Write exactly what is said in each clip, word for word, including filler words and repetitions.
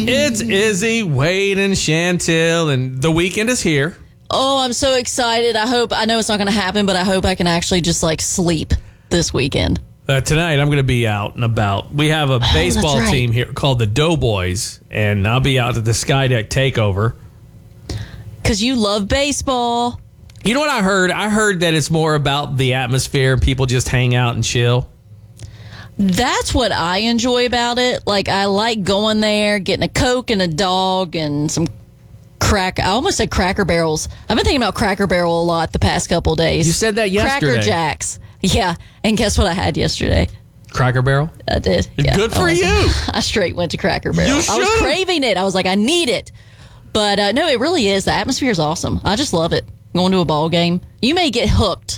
It's Izzy, Wade, and Chantel, and the weekend is here. Oh, I'm so excited. I hope, I know it's not going to happen, but I hope I can actually just like sleep this weekend. Uh, tonight, I'm going to be out and about. We have a Oh, baseball that's right. team here called the Doughboys, and I'll be out at the Skydeck Takeover. Because you love baseball. You know what I heard? I heard that it's more about the atmosphere and people just hang out and chill. That's what I enjoy about it. Like, I like going there, getting a Coke and a dog and some crack. I almost said Cracker Barrels. I've been thinking about Cracker Barrel a lot the past couple of days. You said that yesterday. Cracker Jacks. Yeah. And guess what I had yesterday? Cracker Barrel? I did. Yeah. Good for I was- you. I straight went to Cracker Barrel. You I was should've. craving it. I was like, I need it. But uh, no, it really is. The atmosphere is awesome. I just love it. Going to a ball game. You may get hooked.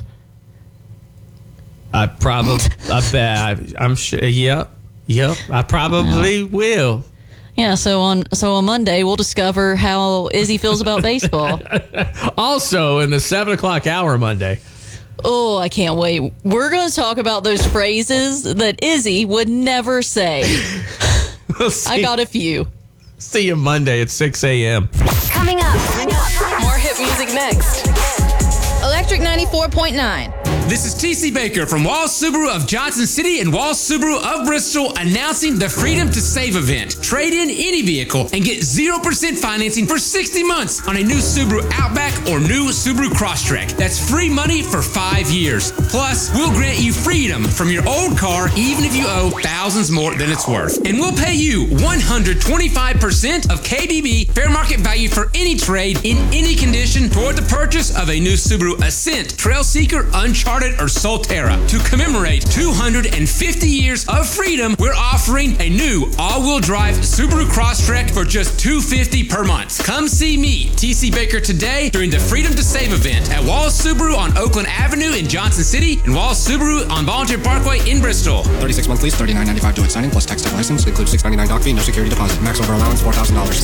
I probably, I bet, I'm sure, yep, yep, I probably will. Yeah, so on so on Monday, we'll discover how Izzy feels about baseball. Also, in the seven o'clock hour Monday. Oh, I can't wait. We're going to talk about those phrases that Izzy would never say. We'll see, I got a few. see you Monday at six a.m. Coming up. More hit music next. Electric ninety-four point nine. This is T C Baker from Walls Subaru of Johnson City and Walls Subaru of Bristol announcing the Freedom to Save event. Trade in any vehicle and get zero percent financing for sixty months on a new Subaru Outback or new Subaru Crosstrek. That's free money for five years. Plus, we'll grant you freedom from your old car even if you owe thousands more than it's worth. And we'll pay you one hundred twenty-five percent of K B B fair market value for any trade in any condition toward the purchase of a new Subaru Ascent, Trailseeker, Uncharted, or Solterra. To commemorate two hundred fifty years of freedom, we're offering a new all-wheel drive Subaru Crosstrek for just two hundred fifty dollars per month. Come see me, T C Baker, today during the Freedom to Save event at Walls Subaru on Oakland Avenue in Johnson City and Walls Subaru on Volunteer Parkway in Bristol. thirty-six month lease, thirty-nine ninety-five due at signing, plus tax and license. Includes six ninety-nine doc fee, no security deposit. Max over allowance, four thousand dollars.